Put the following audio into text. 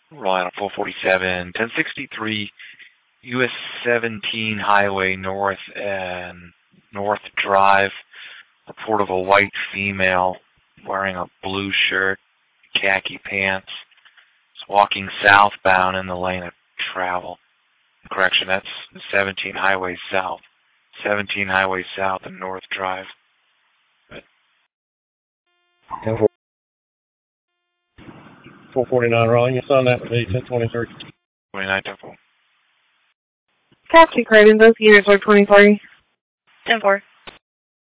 Rolling on 447, 1063 US 17 Highway North and North Drive. Report of a white female wearing a blue shirt, khaki pants. It's walking southbound in the lane of travel. Correction, that's 17 Highway South. 17 Highway South and North Drive. 449 rolling. You saw that would be 1023. 29 10-4. Captain Craven, both units are 23. 10-4.